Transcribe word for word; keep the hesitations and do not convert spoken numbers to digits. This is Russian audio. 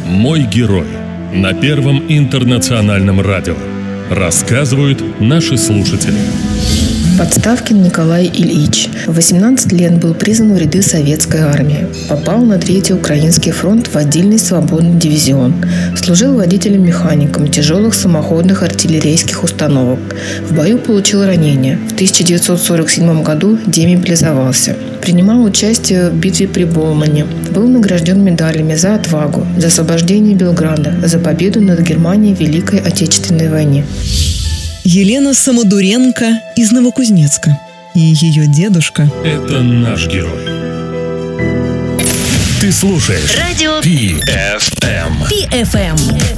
«Мой герой» на Первом интернациональном радио. Рассказывают наши слушатели. Подставкин Николай Ильич. В восемнадцать лет был призван в ряды советской армии. Попал на Третий Украинский фронт в отдельный свободный дивизион. Служил водителем-механиком тяжелых самоходных артиллерийских установок. В бою получил ранение. В тысяча девятьсот сорок седьмом году демобилизовался. Принимал участие в битве при Болмане. Был награжден медалями за отвагу, за освобождение Белграда, за победу над Германией в Великой Отечественной войне. Елена Самодуренко из Новокузнецка и ее дедушка. Это наш герой. Ты слушаешь Радио Пи Эф Эм. Пи Эф Эм.